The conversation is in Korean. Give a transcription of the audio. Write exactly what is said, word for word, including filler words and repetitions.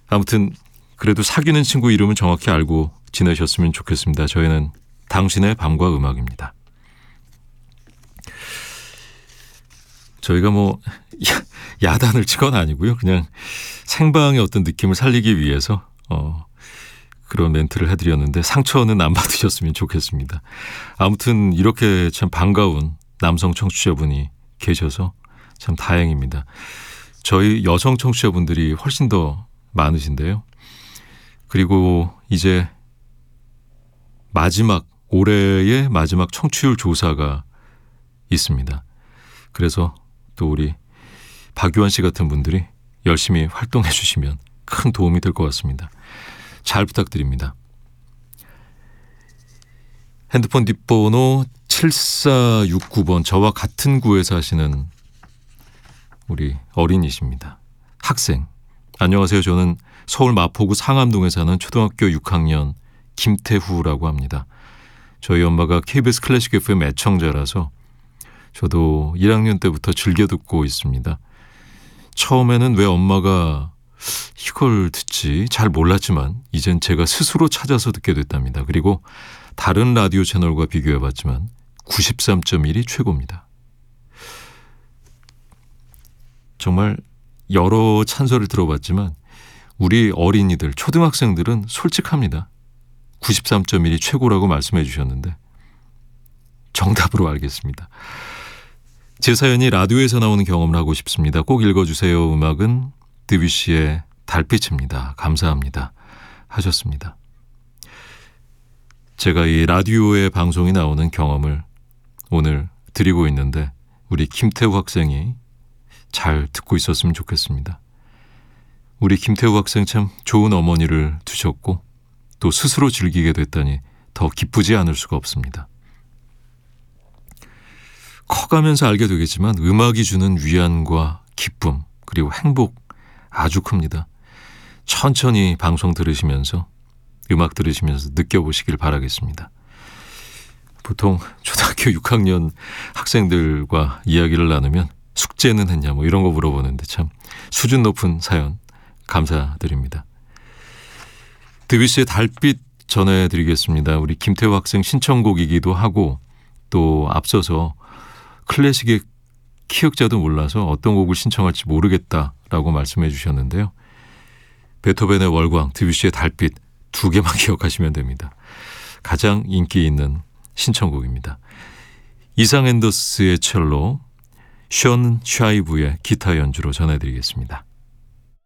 아무튼 그래도 사귀는 친구 이름은 정확히 알고 지내셨으면 좋겠습니다. 저희는 당신의 밤과 음악입니다. 저희가 뭐 야단을 치거나 아니고요. 그냥 생방의 어떤 느낌을 살리기 위해서 어, 그런 멘트를 해드렸는데 상처는 안 받으셨으면 좋겠습니다. 아무튼 이렇게 참 반가운 남성 청취자분이 계셔서 참 다행입니다. 저희 여성 청취자분들이 훨씬 더 많으신데요. 그리고 이제 마지막 올해의 마지막 청취율 조사가 있습니다. 그래서 또 우리 박유한 씨 같은 분들이 열심히 활동해 주시면 큰 도움이 될 것 같습니다. 잘 부탁드립니다. 핸드폰 뒷번호 칠사육구 번 저와 같은 구에 사시는 우리 어린이십니다. 학생. 안녕하세요. 저는 서울 마포구 상암동에 사는 초등학교 육 학년 김태후라고 합니다. 저희 엄마가 케이비에스 클래식 에프엠 애청자라서 저도 일 학년 때부터 즐겨 듣고 있습니다. 처음에는 왜 엄마가 이걸 듣지 잘 몰랐지만 이젠 제가 스스로 찾아서 듣게 됐답니다. 그리고 다른 라디오 채널과 비교해봤지만 구십삼 점 일이 최고입니다. 정말 여러 찬설을 들어봤지만 우리 어린이들, 초등학생들은 솔직합니다. 구십삼 점 일이 최고라고 말씀해 주셨는데 정답으로 알겠습니다. 제 사연이 라디오에서 나오는 경험을 하고 싶습니다. 꼭 읽어주세요. 음악은 드뷔시의 달빛입니다. 감사합니다. 하셨습니다. 제가 이 라디오의 방송이 나오는 경험을 오늘 드리고 있는데 우리 김태우 학생이 잘 듣고 있었으면 좋겠습니다. 우리 김태우 학생 참 좋은 어머니를 두셨고 또 스스로 즐기게 됐다니 더 기쁘지 않을 수가 없습니다. 커가면서 알게 되겠지만 음악이 주는 위안과 기쁨 그리고 행복 아주 큽니다. 천천히 방송 들으시면서 음악 들으시면서 느껴보시길 바라겠습니다. 보통 초등학교 육 학년 학생들과 이야기를 나누면 숙제는 했냐 뭐 이런 거 물어보는데 참 수준 높은 사연 감사드립니다. 드뷔시의 달빛 전해드리겠습니다. 우리 김태우 학생 신청곡이기도 하고 또 앞서서 클래식의 키역자도 몰라서 어떤 곡을 신청할지 모르겠다라고 말씀해 주셨는데요. 베토벤의 월광, 드뷔시의 달빛 두 개만 기억하시면 됩니다. 가장 인기 있는 신청곡입니다. 이상 앤더스의 첼로, 션 샤이브의 기타 연주로 전해드리겠습니다.